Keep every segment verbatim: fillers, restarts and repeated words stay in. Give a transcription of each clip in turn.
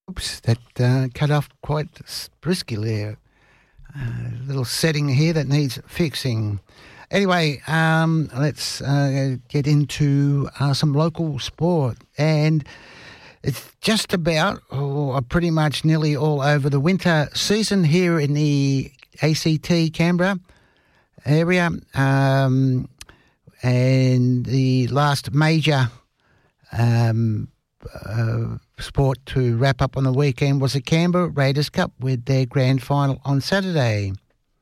Oops, that uh, cut off quite briskly there. A uh, little setting here that needs fixing. Anyway, um, let's uh, get into uh, some local sport. And it's just about, or pretty much nearly all over the winter season here in the A C T Canberra area. Um, and the last major um, uh, sport to wrap up on the weekend was the Canberra Raiders Cup with their grand final on Saturday.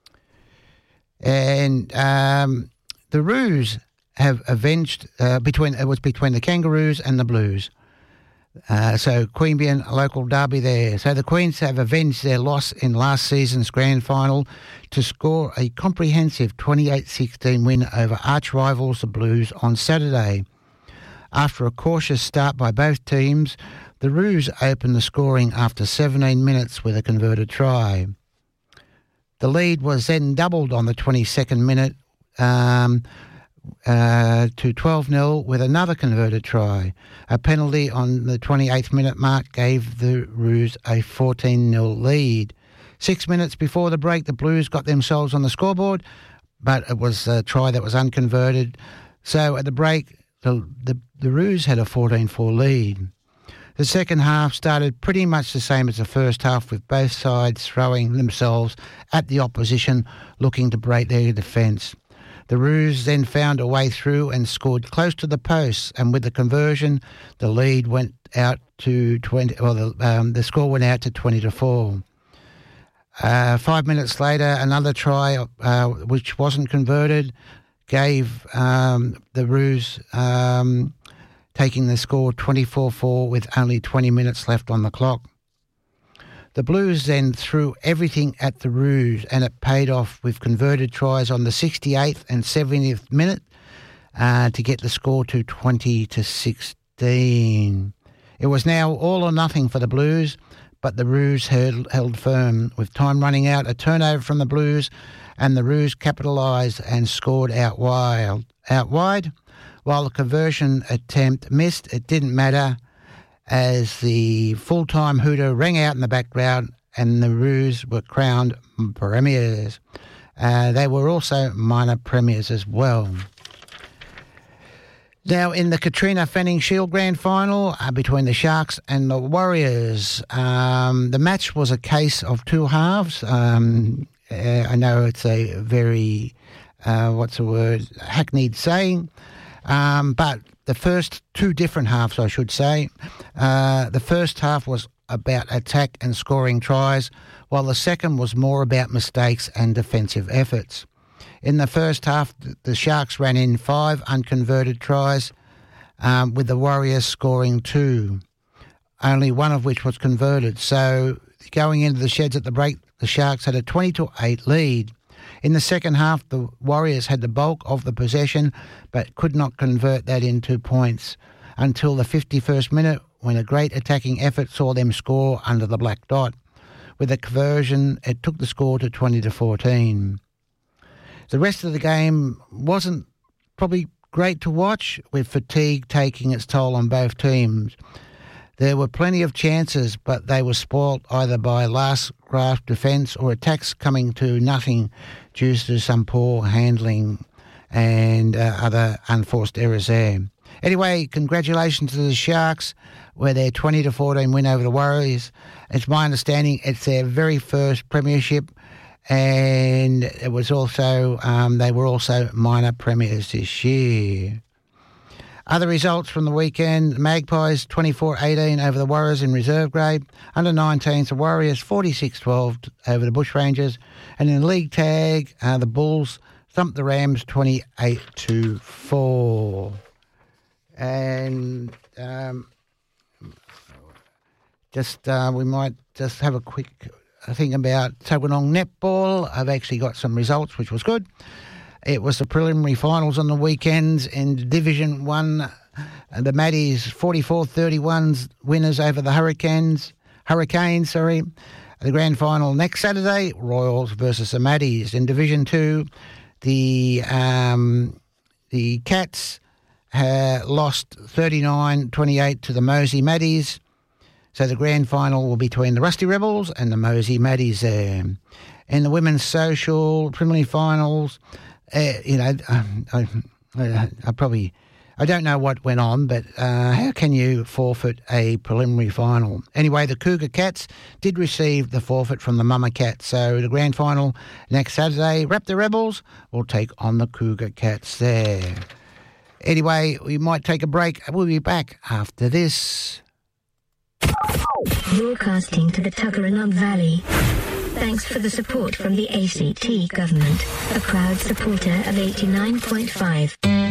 And um, the Roos have avenged, uh, between it was between the Kangaroos and the Blues. Uh, so Queanbeyan, a local derby there. So the Queens have avenged their loss in last season's grand final to score a comprehensive twenty-eight sixteen win over arch rivals the Blues on Saturday. After a cautious start by both teams, the Roos opened the scoring after seventeen minutes with a converted try. The lead was then doubled on the twenty-second minute um, uh, to twelve nil with another converted try. A penalty on the twenty-eighth minute mark gave the Roos a fourteen nil lead. Six minutes before the break, the Blues got themselves on the scoreboard, but it was a try that was unconverted. So at the break, the, the, the Roos had a fourteen four lead. The second half started pretty much the same as the first half, with both sides throwing themselves at the opposition, looking to break their defence. The Roos then found a way through and scored close to the posts, and with the conversion, the lead went out to twenty. Well, the, um, the score went out to twenty to four. Uh, five minutes later, another try, uh, which wasn't converted, gave um, the Roos um, taking the score twenty-four four with only twenty minutes left on the clock. The Blues then threw everything at the Roos, and it paid off with converted tries on the sixty-eighth and seventieth minute uh, to get the score to twenty to sixteen. It was now all or nothing for the Blues, but the Roos held, held firm. With time running out, a turnover from the Blues, and the Roos capitalised and scored out wide. Out wide. While the conversion attempt missed, it didn't matter, as the full-time hooter rang out in the background and the Roos were crowned premiers. Uh, they were also minor premiers as well. Now, in the Katrina Fanning Shield Grand Final uh, between the Sharks and the Warriors, um, the match was a case of two halves. Um, uh, I know it's a very, uh, what's the word, hackneyed saying, um, but the first two different halves, I should say. Uh, the first half was about attack and scoring tries, while the second was more about mistakes and defensive efforts. In the first half, the Sharks ran in five unconverted tries, um, with the Warriors scoring two, only one of which was converted. So going into the sheds at the break, the Sharks had a twenty to eight lead. In the second half, the Warriors had the bulk of the possession, but could not convert that into points until the fifty-first minute, when a great attacking effort saw them score under the black dot. With a conversion, it took the score to twenty to fourteen. The rest of the game wasn't probably great to watch, with fatigue taking its toll on both teams. There were plenty of chances, but they were spoilt either by last-grasp defence or attacks coming to nothing due to some poor handling and uh, other unforced errors there. Anyway, congratulations to the Sharks with their twenty to fourteen win over the Warriors. It's my understanding it's their very first premiership, and it was also um, they were also minor premiers this year. Other results from the weekend: Magpies twenty-four eighteen over the Warriors in reserve grade. Under nineteens, the Warriors forty-six twelve over the Bushrangers. And in league tag, uh, the Bulls thumped the Rams twenty-eight to four. And um, just uh, we might just have a quick thing about Tuggeranong Netball. I've actually got some results, which was good. It was the preliminary finals on the weekends in Division one. The Maddies forty-four thirty-one winners over the Hurricanes. Hurricanes, sorry. The grand final next Saturday, Royals versus the Maddies. In Division two, the um, the Cats uh, lost thirty-nine twenty-eight to the Mosey Maddies. So the grand final will be between the Rusty Rebels and the Mosey Maddies there. In the women's social preliminary finals, uh, you know, um, I, I, I probably, I don't know what went on, but uh, how can you forfeit a preliminary final? Anyway, the Cougar Cats did receive the forfeit from the Mama Cats. So the grand final next Saturday, Raptor Rebels will take on the Cougar Cats there. Anyway, we might take a break. We'll be back after this. Broadcasting to the Tuggeranong Valley. Thanks for the support from the A C T government, a proud supporter of eighty-nine point five.